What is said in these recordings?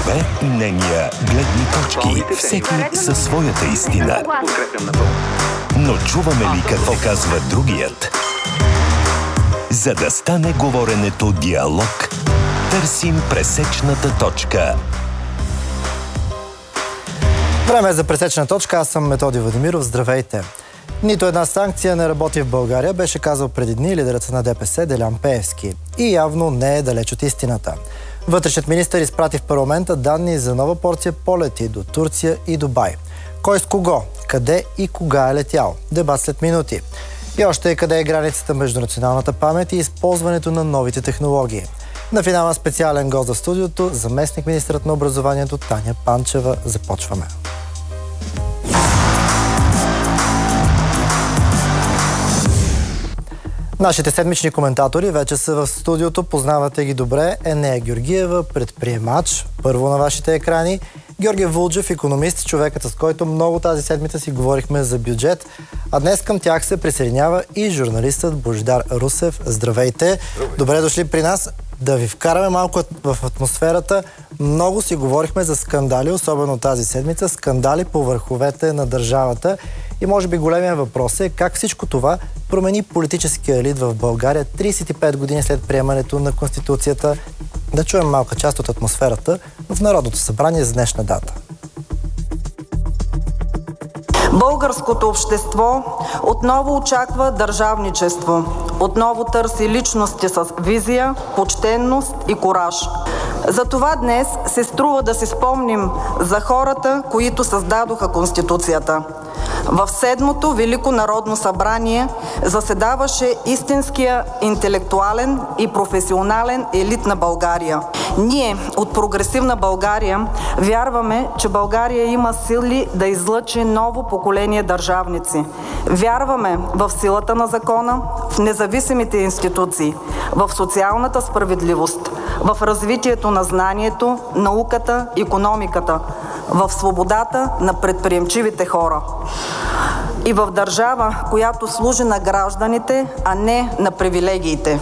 гласове, мнения, гледни точки, всеки със своята истина. Но чуваме ли какво казва другият? За да стане говоренето диалог, търсим пресечната точка. Време е за пресечна точка. Аз съм Методи Владимиров. Здравейте! Нито една санкция не работи в България, беше казал преди дни лидерът на ДПС Делян Пеевски. И явно не е далеч от истината. Вътрешният министър изпрати в парламента данни за нова порция полети до Турция и Дубай. Кой с кого, къде и кога е летял? Дебат след минути. И още къде е границата между националната памет и използването на новите технологии. На финала специален гост в студиото, заместник-министърът на образованието Таня Панчева. Започваме. Нашите седмични коментатори вече са в студиото, познавате ги добре. Енея Георгиева, предприемач, първо на вашите екрани. Георги Вулджев, икономист, човекът с който много тази седмица си говорихме за бюджет. А днес към тях се присъединява и журналистът Божидар Русев. Здравейте! Добре дошли при нас. Да ви вкараме малко в атмосферата. Много си говорихме за скандали, особено тази седмица. Скандали по върховете на държавата. И може би големия въпрос е как всичко това промени политическия елит в България 35 години след приемането на Конституцията. Да чуем малка част от атмосферата в Народното събрание за днешна дата. Българското общество отново очаква държавничество. Отново търси личности с визия, почтенност и кураж. Затова днес се струва да си спомним за хората, които създадоха Конституцията. В Седмото Велико народно събрание заседаваше истинския интелектуален и професионален елит на България. Ние от Прогресивна България вярваме, че България има сили да излъчи ново поколение държавници. Вярваме в силата на закона, в независимите институции, в социалната справедливост, в развитието на знанието, науката, икономиката, в свободата на предприемчивите хора и в държава, която служи на гражданите, а не на привилегиите.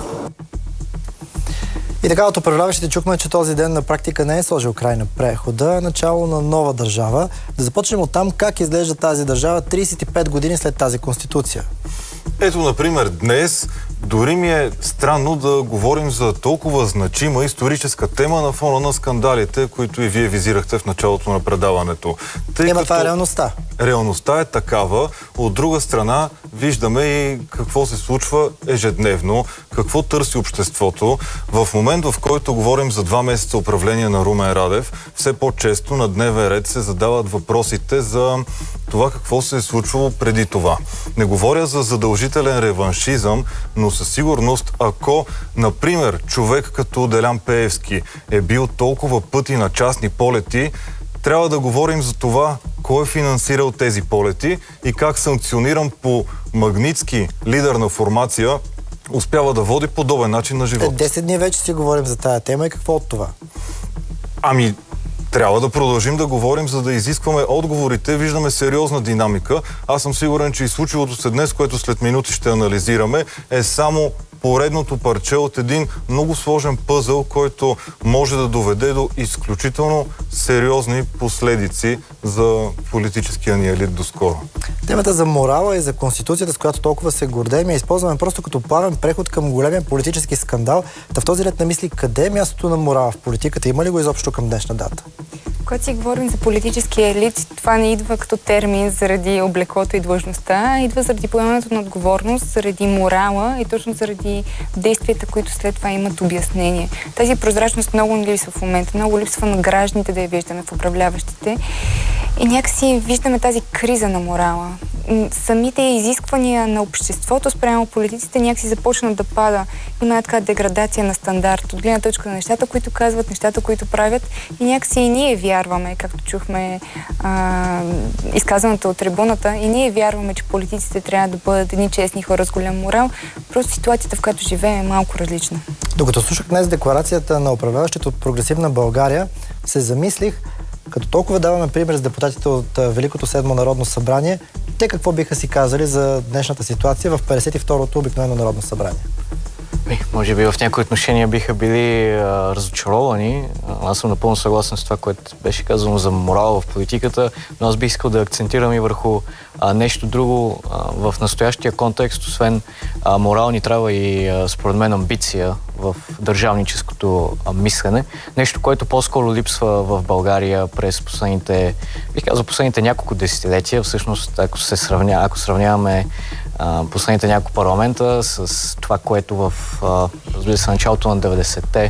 И така от управляващите чухме, че този ден на практика не е сложил край на прехода, а начало на нова държава. Да започнем от там как изглежда тази държава 35 години след тази конституция. Ето, например, днес дори ми е странно да говорим за толкова значима историческа тема на фона на скандалите, които и вие визирахте в началото на предаването. Това е реалността. Реалността е такава. От друга страна, виждаме и какво се случва ежедневно, какво търси обществото. В момент, в който говорим за 2 месеца управление на Румен Радев, все по-често на дневен ред се задават въпросите за това какво се е случвало преди това. Не говоря за задължителен реваншизъм, но със сигурност, ако, например, човек като Делян Пеевски е бил толкова пъти на частни полети, трябва да говорим за това кой е финансирал тези полети и как санкциониран по Магнитски лидер на формация успява да води подобен начин на живота. 10 дни вече си говорим за тая тема и какво от това? Трябва да продължим да говорим, за да изискваме отговорите. Виждаме сериозна динамика. Аз съм сигурен, че и случилото се днес, което след минути ще анализираме, е само поредното парче от един много сложен пъзъл, който може да доведе до изключително сериозни последици за политическия ни елит доскоро. Темата за морала и за Конституцията, с която толкова се гордеем, я използваме просто като плавен преход към големия политически скандал. Та в този ред на мисли, къде е мястото на морала в политиката? Има ли го изобщо към днешна дата? Когато си говорим за политически елит, това не идва като термин заради облеклото и длъжността, идва заради поемането на отговорност, заради морала и точно заради действията, които след това имат обяснение. Тази прозрачност много не липсва в момента, много липсва на гражданите да я виждаме в управляващите. И някакси виждаме тази криза на морала. Самите изисквания на обществото спрямо политиците някакси започнат да пада. Има една така деградация на стандарт от гледна точка на нещата, които казват, нещата, които правят. И някакси и ние вярваме, както чухме изказаното от трибуната, и ние вярваме, че политиците трябва да бъдат едни честни хора с голям морал. Просто ситуацията, в която живеем, е малко различна. Докато слушах днес декларацията на управляващите от Прогресивна България, се замислих, като толкова даваме пример с депутатите от Великото седмо народно събрание, те какво биха си казали за днешната ситуация в 52-то обикновено народно събрание? Може би в някои отношения биха били разочаровани. Аз съм напълно съгласен с това, което беше казано за морал в политиката, но аз бих искал да акцентирам и върху нещо друго в настоящия контекст. Освен морал ни трябва и според мен амбиция в държавническото мислене. Нещо, което по-скоро липсва в България през последните няколко десетилетия. Всъщност, ако сравняваме последните няколко парламента с това, което в, разбира се, началото на 90-те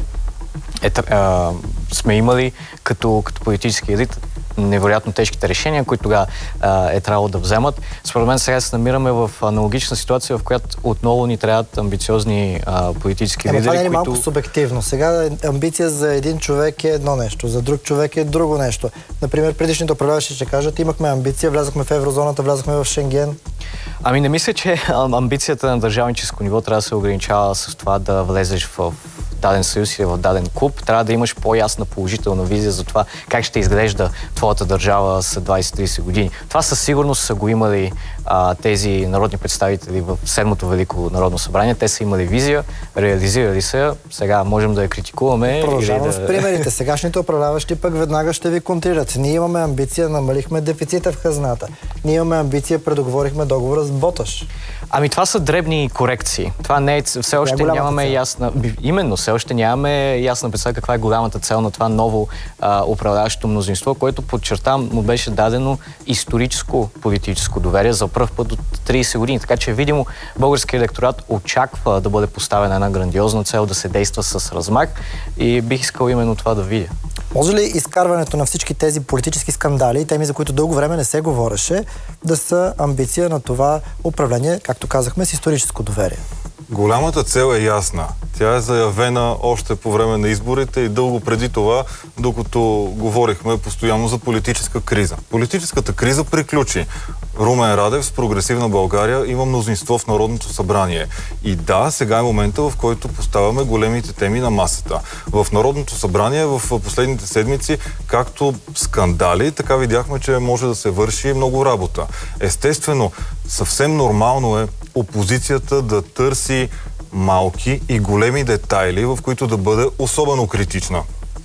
сме имали като политически елит, невероятно тежките решения, които тогава е трябвало да вземат. Според мен сега се намираме в аналогична ситуация, в която отново ни трябват амбициозни политически лидери. Това не е малко субективно. Сега амбиция за един човек е едно нещо, за друг човек е друго нещо. Например, предишните управляващи ще кажат, имахме амбиция, влязахме в еврозоната, влязахме в Шенген. Ами не мисля, че амбицията на държавническо ниво трябва да се ограничава с това да влезеш в даден съюз или в даден клуб. Трябва да имаш по-ясна положителна визия за това как ще изглежда твоята държава след 20-30 години. Това със сигурност са го имали тези народни представители в Седмото Велико Народно събрание. Те са имали визия, реализирали се. Сега можем да я критикуваме. Продължавам с примерите. Сегашните управляващи пък веднага ще ви контрират. Ние имаме амбиция, намалихме дефицита в хазната. Ние имаме амбиция, предоговорихме договора с Боташ. Ами това са дребни корекции. Това не е, все още нямаме ясна... Именно, все още нямаме ясна представа каква е голямата цел на това ново управляващо мнозинство, което, подчертам, му беше дадено историческо политическо доверие за пръв път от 30 години. Така че, видимо, българският електорат очаква да бъде поставена една грандиозна цел, да се действа с размах и бих искал именно това да видя. Може ли изкарването на всички тези политически скандали, теми, за които дълго време не се говореше, да са амбиция на това управление, както казахме, с историческо доверие? Голямата цел е ясна. Тя е заявена още по време на изборите и дълго преди това, докато говорихме постоянно за политическа криза. Политическата криза приключи. Румен Радев с Прогресивна България има мнозинство в Народното събрание. И да, сега е момента, в който поставяме големите теми на масата. В Народното събрание в последните седмици, както скандали, така видяхме, че може да се върши много работа. Естествено, съвсем нормално е опозицията да търси малки и големи детайли, в които да бъде особено критична.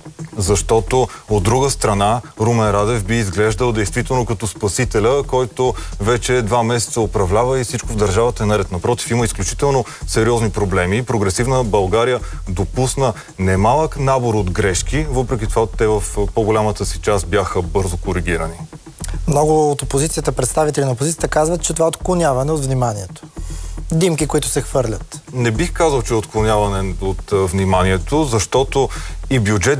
Защото от друга страна Румен Радев би изглеждал действително като спасителя, който вече 2 месеца управлява и всичко в държавата е наред. Напротив, има изключително сериозни проблеми. Прогресивна България допусна немалък набор от грешки, въпреки това те в по-голямата си част бяха бързо коригирани. Много от опозицията, представители на опозицията казват, че това е отклоняване от вниманието. Димки, които се хвърлят. Не бих казал, че е отклоняване от вниманието, защото и бюджет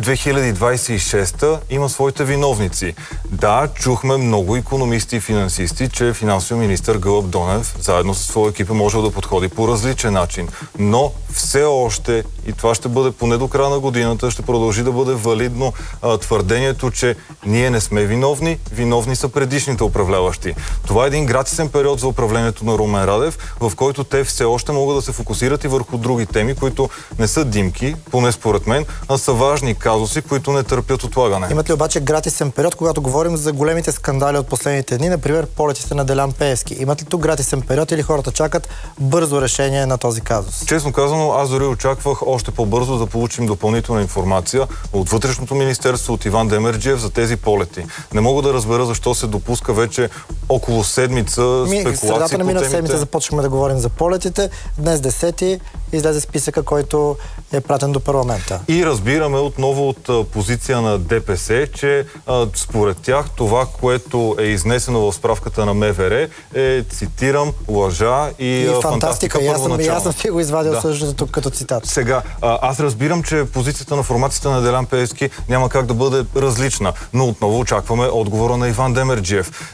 2026 има своите виновници. Да, чухме много икономисти и финансисти, че финансовия министър Гълъб Донев заедно със своя екип е можел да подходи по различен начин. Но все още, и това ще бъде поне до края на годината, ще продължи да бъде валидно твърдението, че ние не сме виновни, виновни са предишните управляващи. Това е един гратисен период за управлението на Румен Радев, в който те все още могат да се фокусират и върху други теми, които не са димки, поне според мен, а са важни казуси, които не търпят отлагане. Имат ли обаче гратисен период, когато говорим за големите скандали от последните дни, например полетите на Делян Пеевски? Имат ли тук гратисен период или хората чакат бързо решение на този казус? Честно казано, аз дори очаквах още по-бързо да получим допълнителна информация от Вътрешното министерство, от Иван Демерджиев за тези полети. Не мога да разбера защо се допуска вече около седмица спекулации по средата на миналата темите. седмица започваме да говорим за полетите. Днес 10-ти излезе списъка, който е пратен до парламента. И разбираме отново от позиция на ДПС, че според тях това, което е изнесено в справката на МВР е, цитирам, лъжа и фантастика първоначално. Аз съм си го извадил същото тук като цитат. Сега, аз разбирам, че позицията на формацията на Делян Пеевски няма как да бъде различна, но отново очакваме отговора на Иван Демерджиев.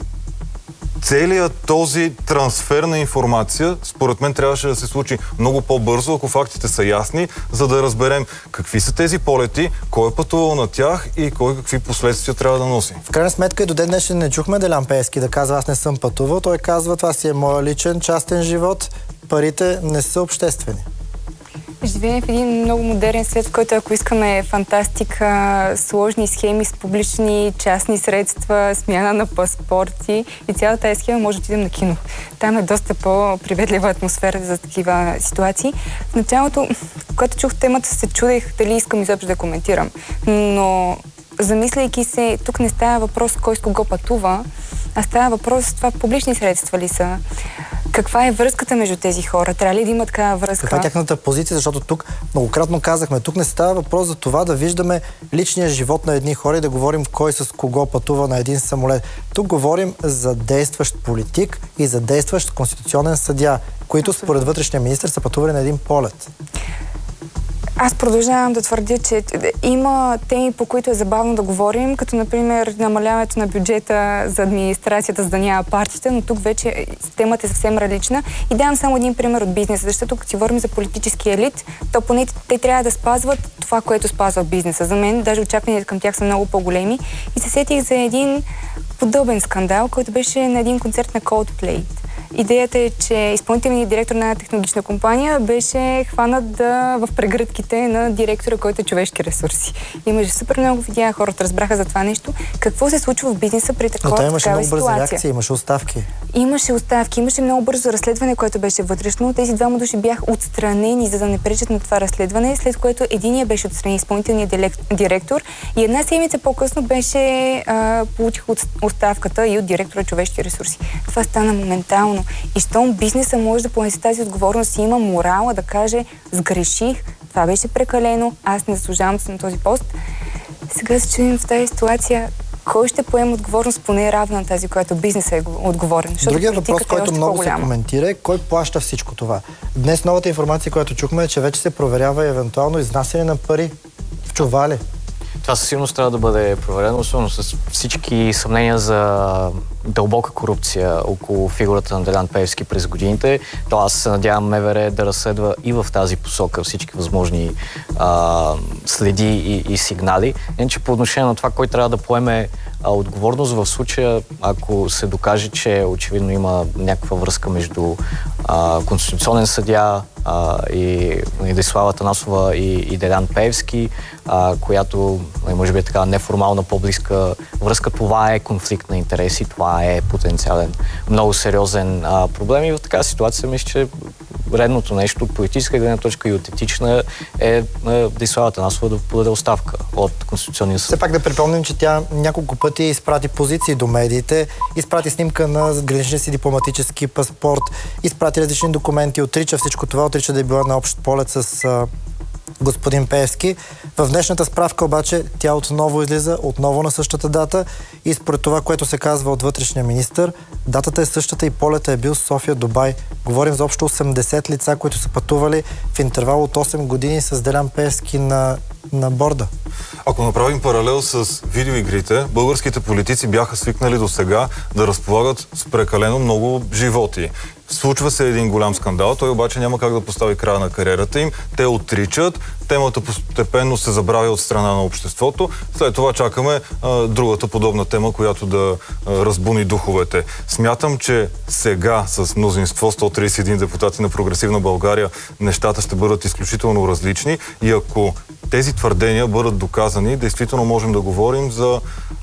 Целият този трансфер на информация, според мен, трябваше да се случи много по-бързо, ако фактите са ясни, за да разберем какви са тези полети, кой е пътувал на тях и кой какви последствия трябва да носи. В крайна сметка и до ден днешен не чухме Делян Пеевски да казва: аз не съм пътувал. Той казва: това си е моя личен, частен живот, парите не са обществени. живеем в един много модерен свет, в който ако искаме фантастика, сложни схеми с публични частни средства, смяна на паспорти и цялата тази схема, може да отидем на кино. Там е доста по-приветлива атмосфера за такива ситуации. В началото, когато чух темата, се чудех дали искам изобщо да коментирам. Но замисляйки се, тук не става въпрос кой с кого пътува, а става въпрос това публични средства ли са. Каква е връзката между тези хора? Трябва ли да има такава връзка? Каква е тяхната позиция? Защото тук многократно казахме, тук не става въпрос за това да виждаме личния живот на едни хора и да говорим кой с кого пътува на един самолет. Тук говорим за действащ политик и за действащ конституционен съдия, които според вътрешния министър са пътували на един полет. Аз продължавам да твърдя, че има теми, по които е забавно да говорим, като например намаляването на бюджета за администрацията, за да няма партиите, но тук вече темата е съвсем различна. И давам само един пример от бизнеса, защото като си говорим за политически елит, то поне те трябва да спазват това, което спазва бизнеса. За мен даже очакванията към тях са много по-големи. И се сетих за един подобен скандал, който беше на един концерт на Coldplay. Идеята е, че изпълнителният директор на една технологична компания беше хванат в прегръдките на директора, който е човешки ресурси. Имаше супер много видеа, хората разбраха за това нещо. Какво се случва в бизнеса при такава ситуация? Но имаше много бърза реакция, имаше оставки. Имаше оставки, имаше много бързо разследване, което беше вътрешно. Тези двама души бяха отстранени, за да не пречат на това разследване, след което единия беше отстранен, изпълнителният директор, и една седмица по-късно беше получих оставката и от директора човешки ресурси. Това стана моментално. И щом бизнеса може да понесе тази отговорност и има морала да каже: сгреших, това беше прекалено, аз не заслужавам се на този пост. Сега се чудим в тази ситуация кой ще поема отговорност поне равна на тази, която бизнесът е отговорен. Другият въпрос, който много се коментира, е кой плаща всичко това. Днес новата информация, която чухме, е, че вече се проверява евентуално изнасяне на пари в чували. Това със сигурност трябва да бъде проверено, особено с всички съмнения за дълбока корупция около фигурата на Делян Пеевски през годините. То аз се надявам МВР да разследва и в тази посока всички възможни следи и сигнали. Иначе по отношение на това, кой трябва да поеме отговорност в случая, ако се докаже, че очевидно има някаква връзка между конституционен съдия и Десислава Атанасова и Делян Пеевски, която може би е така неформална, по-близка връзка, това е конфликт на интереси, това е потенциален много сериозен проблем и в такава ситуация мисля, че редното нещо от политическа гледна точка и от етична е Десислава Атанасова да подаде оставка от Конституционния съд. Все пак да припомним, че тя няколко пъти изпрати позиции до медиите, изпрати снимка на граничния си дипломатически паспорт, изпрати различни документи, отрича всичко това, отрича да е била на общ полет с господин Пеевски. В днешната справка обаче тя отново излиза, отново на същата дата и според това, което се казва от вътрешния министър, датата е същата и полета е бил София-Дубай. Говорим за общо 80 лица, които са пътували в интервал от 8 години с Делян Пеевски на борда. Ако направим паралел с видеоигрите, българските политици бяха свикнали до сега да разполагат с прекалено много животи. Случва се един голям скандал, той обаче няма как да постави края на кариерата им. Те отричат, темата постепенно се забравя от страна на обществото. След това чакаме другата подобна тема, която да разбуни духовете. Смятам, че сега с мнозинство 131 депутати на Прогресивна България нещата ще бъдат изключително различни и ако тези твърдения бъдат доказани, действително можем да говорим за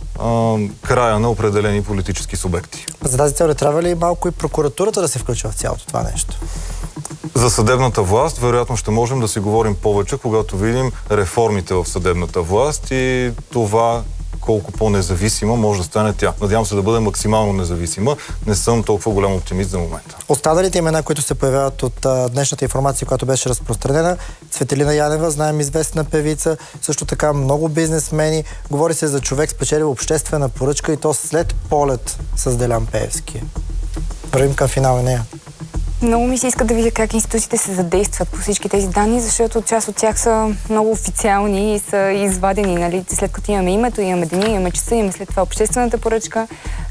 края на определени политически субекти. За тази цел трябва ли малко и прокуратурата да се включва в цялото това нещо? За съдебната власт, вероятно ще можем да си говорим повече, когато видим реформите в съдебната власт и това колко по-независима може да стане тя. Надявам се да бъде максимално независима. Не съм толкова голям оптимист за момента. Останалите имена, които се появяват от днешната информация, която беше разпространена, Цветелина Янева, знаем, известна певица, също така много бизнесмени. Говори се за човек спечелил обществена поръчка и то след полет с Делян Пеевски. Вървим към финал на нея. Много ми се иска да видя как институциите се задействат по всички тези данни, защото част от тях са много официални и са извадени. Нали? След като имаме името, имаме деня, имаме часа, имаме след това обществената поръчка.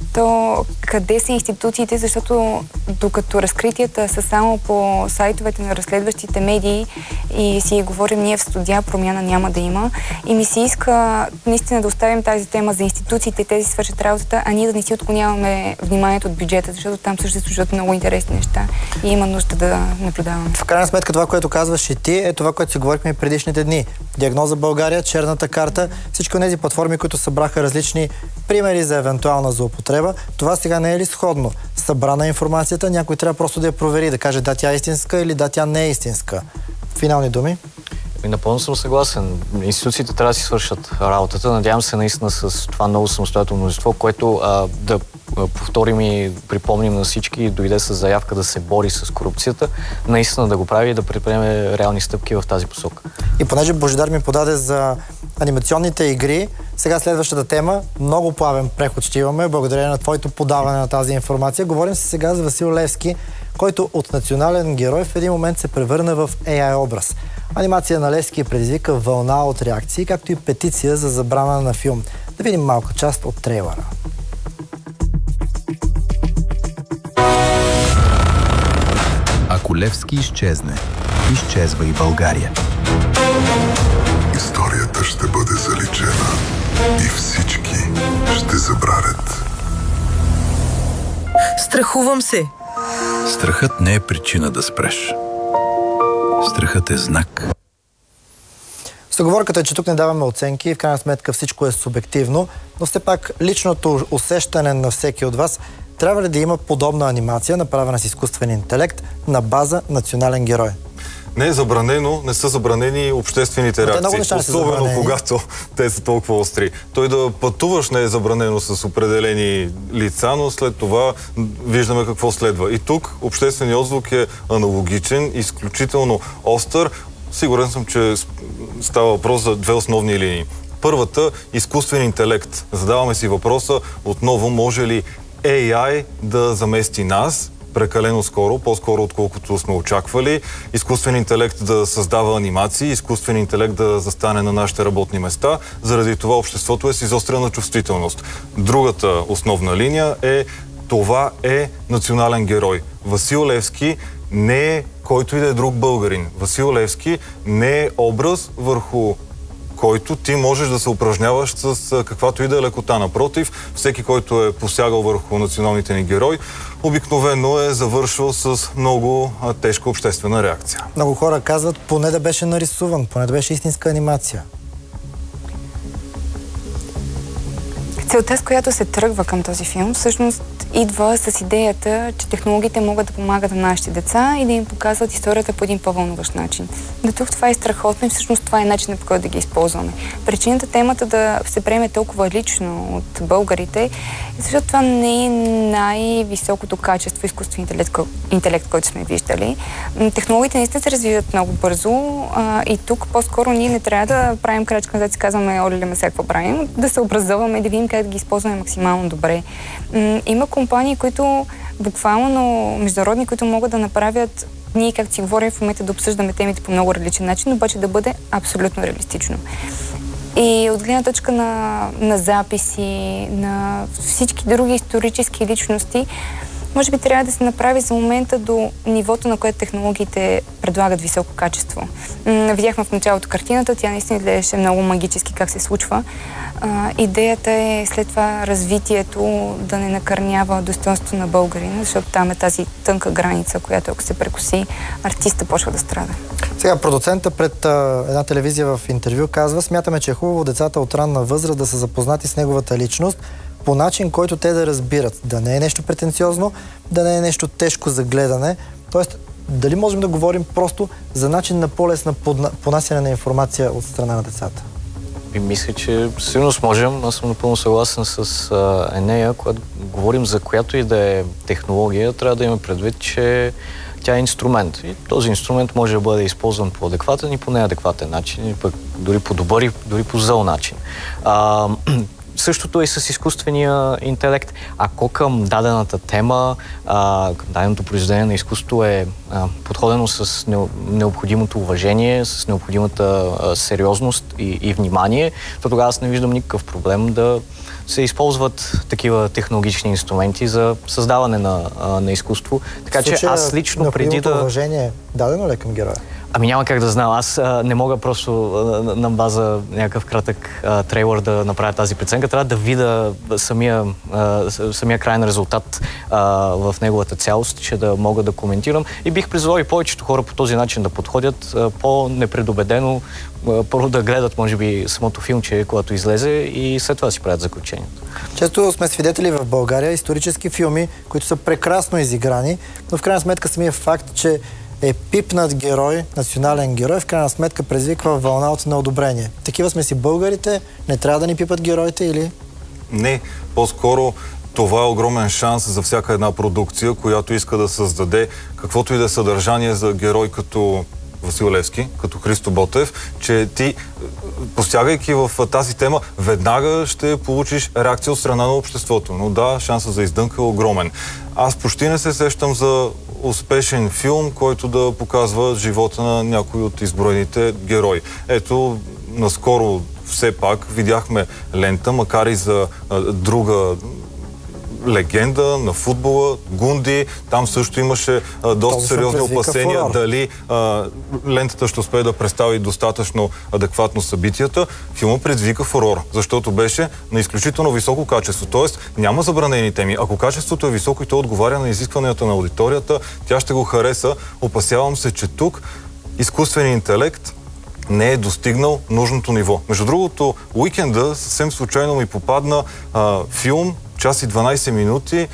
то къде са институциите, защото докато разкритията са само по сайтовете на разследващите медии и си говорим ние в студия, промяна няма да има. И ми се иска наистина да оставим тази тема за институциите, тези свършат работата, а ние да не си отклоняваме вниманието от бюджета, защото там също се случват много интересни неща и има нужда да наблюдаваме. В крайна сметка това, което казваш и ти, е това, което си говорихме и предишните дни. Диагноза България, черната карта, всички от тези платформи, които събраха различни примери за евентуална злоупотреба. Това сега не е ли сходно? Събрана информацията, някой трябва просто да я провери, да каже да, тя е истинска или да, тя не е истинска. Финални думи? Напълно съм съгласен. Институциите трябва да си свършат работата. Надявам се наистина с това много самостоятелно мнозинство, което да повторим и припомним на всички, дойде с заявка да се бори с корупцията, наистина да го прави и да предприеме реални стъпки в тази посока. И понеже Божидар ми подаде за анимационните игри, сега следващата тема, много плавен преход ще имаме, благодарение на твоето подаване на тази информация. Говорим се сега за Васил Левски, който от национален герой в един момент се превърна в AI образ. Анимация на Левски предизвика вълна от реакции, както и петиция за забрана на филм. Да видим малка част от трейлера. Ако Левски изчезне, изчезва и България. Историята ще бъде заличена и всички ще забравят. Страхувам се. Страхът не е причина да спреш. Страхът е знак. Съговорката е, че тук не даваме оценки и в крайна сметка всичко е субективно, но все пак личното усещане на всеки от вас, трябва ли да има подобна анимация, направена с изкуствен интелект, на база национален герой? Не е забранено, не са забранени обществените реакции, особено когато те са толкова остри. Той да пътуваш не е забранено с определени лица, но след това виждаме какво следва. И тук общественият отзвук е аналогичен, изключително остър. Сигурен съм, че става въпрос за две основни линии. Първата – изкуствен интелект. Задаваме си въпроса отново, може ли AI да замести нас прекалено скоро, по-скоро отколкото сме очаквали, изкуствен интелект да създава анимации, изкуствен интелект да застане на нашите работни места. Заради това обществото е с изострена чувствителност. Другата основна линия е това е национален герой. Васил Левски не е който и да е друг българин. Васил Левски не е образ, върху който ти можеш да се упражняваш с каквато и да е лекота. Напротив, всеки, който е посягал върху националните ни герои, обикновено е завършил с много тежка обществена реакция. Много хора казват, поне да беше нарисуван, поне да беше истинска анимация. Целта, с която се тръгва към този филм, всъщност идва с идеята, че технологиите могат да помагат на нашите деца и да им показват историята по един по-вълнуващ начин. Да, тук това е страхотно и всъщност това е начинът, по който да ги използваме. Причината темата да се приеме толкова лично от българите, защото това не е най-високото качество изкуствен интелект, който сме виждали. Технологиите наистина се развиват много бързо и тук по-скоро ние не трябва да правим крачка, да си казваме, оле, ме сега какво правим, да се образоваме, да видим как да ги използваме максимално добре. Има компании, които буквално международни, които могат да направят ние, както си говорим в момента, да обсъждаме темите по много различен начин, обаче да бъде абсолютно реалистично. И от гледна точка на записи, на всички други исторически личности, може би трябва да се направи за момента до нивото, на което технологиите предлагат високо качество. Видяхме в началото картината, тя наистина изглеждаше много магически как се случва. Идеята е след това развитието да не накърнява достоинството на българина, защото там е тази тънка граница, която ако се прекоси, артиста почва да страда. Сега продуцента пред една телевизия в интервю казва, смятаме, че е хубаво децата от ранна възраст да са запознати с неговата личност по начин, който те да разбират. Да не е нещо претенциозно, да не е нещо тежко за гледане. Тоест, дали можем да говорим просто за начин на по-лесна понасяне на информация от страна на децата? И мисля, че сигурно можем. Аз съм напълно съгласен с Енея. Когато говорим за която и да е технология, трябва да имаме предвид, че тя е инструмент. И този инструмент може да бъде използван по адекватен и по неадекватен начин, и пък дори по добър и дори по зъл начин. същото е с изкуствения интелект. Ако към дадената тема, към даденото произведение на изкуството е подходено с необходимото уважение, с необходимата сериозност и внимание, то тогава аз не виждам никакъв проблем да се използват такива технологични инструменти за създаване на изкуство. Така че аз лично преди да... уважение дадено ли към героя? Ами няма как да знам. Аз не мога просто на база някакъв кратък трейлър да направя тази преценка. Трябва да видя самия крайен резултат в неговата цялост, че да мога да коментирам. И бих призвал и повечето хора по този начин да подходят по-непредубедено, първо да гледат, може би, самото филмче, когато излезе и след това си правят заключението. Често сме свидетели в България исторически филми, които са прекрасно изиграни, но в крайна сметка самия факт, че е пипнат герой, национален герой, в крайна сметка предизвиква вълна от неодобрение. Такива сме си българите, не трябва да ни пипат героите или? Не, по-скоро това е огромен шанс за всяка една продукция, която иска да създаде каквото и да е съдържание за герой като Васил Левски, като Христо Ботев, че ти, постягайки в тази тема, веднага ще получиш реакция от страна на обществото. Но да, шансът за издънка е огромен. Аз почти не се сещам за успешен филм, който да показва живота на някой от изброените герои. Ето, наскоро все пак видяхме лента, макар и за друга легенда на футбола, Гунди. Там също имаше доста сериозни опасения дали лентата ще успее да представи достатъчно адекватно събитията. Филма предизвика фурор, защото беше на изключително високо качество. Тоест няма забранени теми. Ако качеството е високо и то отговаря на изискванията на аудиторията, тя ще го хареса. Опасявам се, че тук изкуственият интелект не е достигнал нужното ниво. Между другото, уикенда съвсем случайно ми попадна филм, час и 12 минути,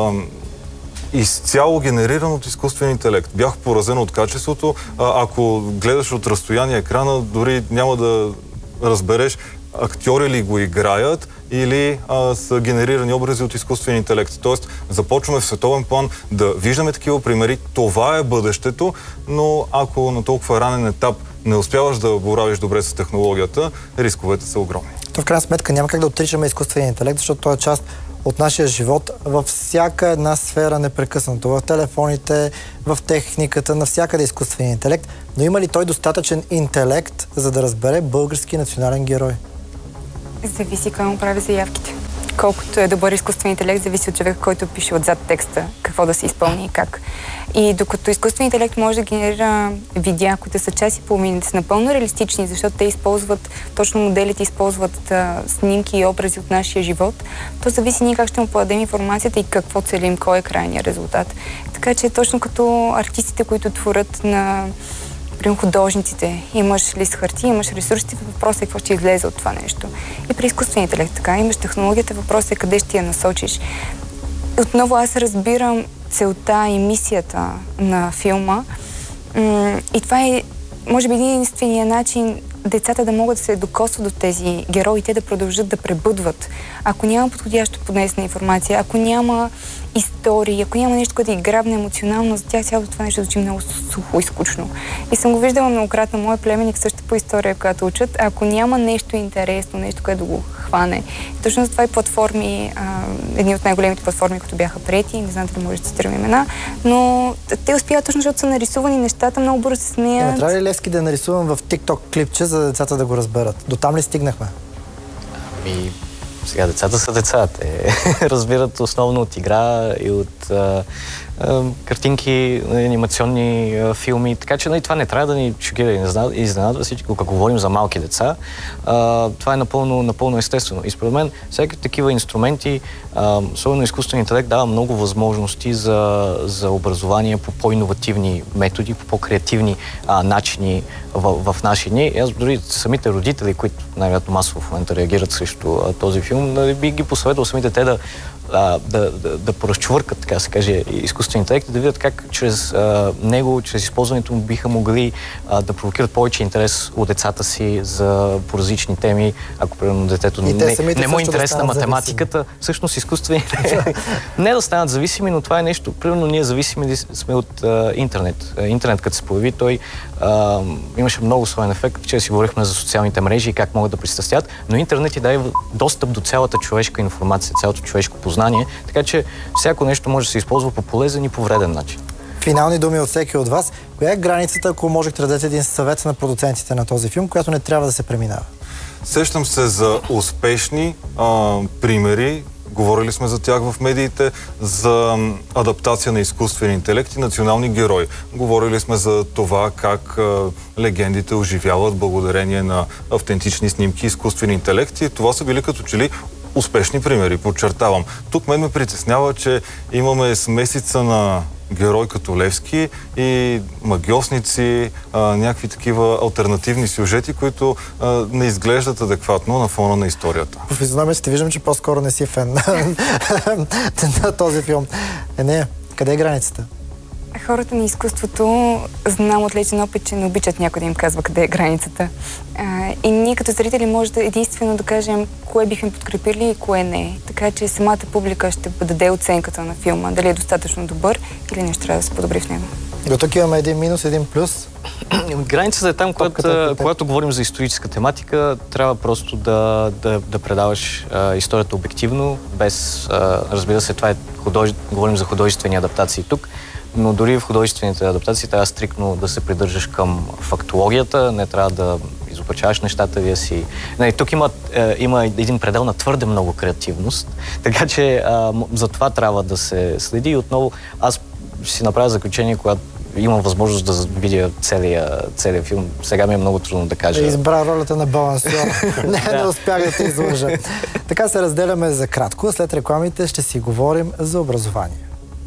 изцяло генериран от изкуствен интелект. Бях поразен от качеството. Ако гледаш от разстояние екрана, дори няма да разбереш актьори ли го играят или са генерирани образи от изкуствен интелект. Тоест, започваме в световен план да виждаме такива примери. Това е бъдещето, но ако на толкова ранен етап не успяваш да боравиш добре с технологията, рисковете са огромни. То в крайна сметка няма как да отричаме изкуствения интелект, защото той е част от нашия живот във всяка една сфера непрекъснато. В телефоните, в техниката, навсякъде изкуствения интелект. Но има ли той достатъчен интелект, за да разбере български национален герой? Зависи кой му прави заявките. Колкото е добър изкуствен интелект, зависи от човека, който пише отзад текста, какво да се изпълни и как. И докато изкуствен интелект може да генерира видеа, които са час и половина, са напълно реалистични, защото те използват, точно моделите използват снимки и образи от нашия живот, то зависи ние как ще му подадем информацията и какво целим, кой е крайният резултат. Така че точно като артистите, които творят на примерно художниците, имаш лист хартия, имаш ресурсите, въпросът е какво ще излезе от това нещо. И при изкуствения интелект така, имаш технологията, въпросът е къде ще я насочиш. Отново аз разбирам целта и мисията на филма и това е, може би, единствения начин децата да могат да се докосват до тези герои, те да продължат да пребъдват. Ако няма подходящо поднесена информация, ако няма истории, ако няма нещо, което ги грабне емоционално, за тях цялото това нещо звучи много сухо и скучно. И съм го виждала многократно. Моят племенник също по история, която учат. Ако няма нещо интересно, нещо, което да го хване. Точно за това и платформи, едни от най-големите платформи, които бяха приети, не знам дали може да цитирам имена, но те успяват точно, защото са нарисувани нещата, много бързо се смеят. Не трябва ли Левски да нарисувам в TikTok клипче, за децата да го разберат? До там ли стигнахме? Сега децата са деца. Те разбират основно от игра и от картинки, анимационни филми. Така че това не трябва да ни шокира и изненадва всичко. Когато говорим за малки деца, това е напълно естествено. И според мен всеки такива инструменти, особено изкуствен интелект, дава много възможности за образование по по-инновативни методи, по по-креативни начини в наши дни. Аз дори самите родители, които най-вероятно масово в момента реагират срещу този филм, би ги посъветвал самите те да да поразчувъркат, така се каже, изкуствен интелект и да видят как чрез него, чрез използването му биха могли да провокират повече интерес от децата си по различни теми. Ако, примерно, детето не му е интерес на математиката, всъщност изкуствен не да станат зависими, но това е нещо. Примерно, ние зависими сме от интернет. Интернет, като се появи, той имаше много своен ефект. Вчера си говорихме за социалните мрежи и как могат да пристрастят, но интернет ти даде достъп до цялата човешка информация, цялото човешко познание, така че всяко нещо може да се използва по полезен и по вреден начин. Финални думи от всеки от вас. Коя е границата, ако можете да дадете един съвет на продуцентите на този филм, която не трябва да се преминава? Сещам се за успешни примери, говорили сме за тях в медиите, за адаптация на изкуствен интелект и национални герои. Говорили сме за това как легендите оживяват благодарение на автентични снимки и изкуствен интелект и това са били като че ли успешни примери, подчертавам. Тук мен ме притеснява, че имаме смесица на герой като Левски и магьосници, някакви такива алтернативни сюжети, които не изглеждат адекватно на фона на историята. По физиономията виждам, че по-скоро не си фен на този филм. Не, къде е границата? Хората на изкуството, знам от личен опит, че не обичат някой да им казва къде е границата. И ние като зрители може да единствено да кажем кое бихме подкрепили и кое не. Така че самата публика ще даде оценката на филма, дали е достатъчно добър или нещо трябва да се подобри в него. До тук имаме един минус, един плюс. Границата е там, когато говорим за историческа тематика, трябва просто да предаваш историята обективно, без, разбира се, това е говорим за художествени адаптации тук, но дори в художествените адаптации трябва стриктно да се придържаш към фактологията, не трябва да изопачаваш нещата вие си. Тук има един предел на твърде много креативност, така че за това трябва да се следи и отново аз ще си направя заключение, когато имам възможност да видя целия филм. Сега ми е много трудно да кажа. Избра ролята на балансьор. Не успях да те излъжа. Така се разделяме за кратко. След рекламите ще си говорим за образование.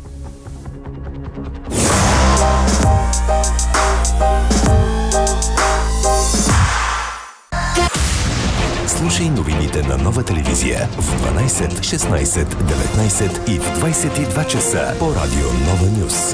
Слушай новините на Нова телевизия в 12, 16, 19 и в 22 часа по радио Нова Нюс.